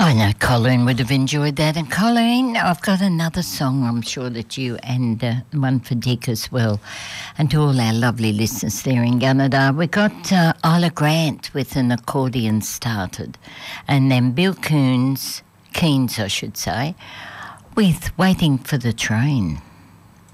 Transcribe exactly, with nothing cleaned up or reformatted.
I know Colleen would have enjoyed that. And Colleen, I've got another song I'm sure that you and uh, one for Dick as well. And to all our lovely listeners there in Gunnedah, we got uh, Isla Grant with an accordion started. And then Bill Coons, Keynes I should say, with Waiting for the Train.